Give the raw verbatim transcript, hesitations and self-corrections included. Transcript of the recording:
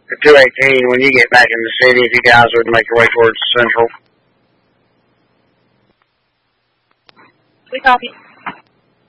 the two eighteen when you get back in the city, if you guys would make your way towards Central. We copy.